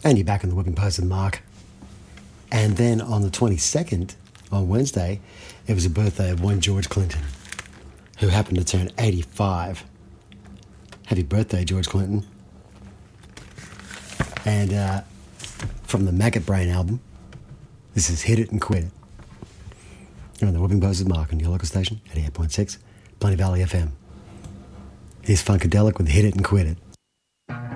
And you're back on the Whipping Post with Mark. And then on the 22nd, on Wednesday, it was the birthday of one George Clinton, who happened to turn 85. Happy birthday, George Clinton. And from the Maggot Brain album, this is Hit It and Quit It. You're on the Whipping Post with Mark on your local station, 88.6, Plenty Valley FM. Here's Funkadelic with Hit It and Quit It.